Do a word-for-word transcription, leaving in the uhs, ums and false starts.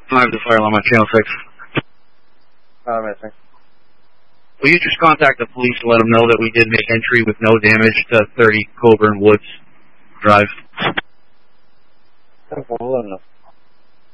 five, the fire alarm on channel six. Uh, missing. Will you just contact the police and let them know that we did make entry with no damage to thirty Coburn Woods Drive? Well, enough.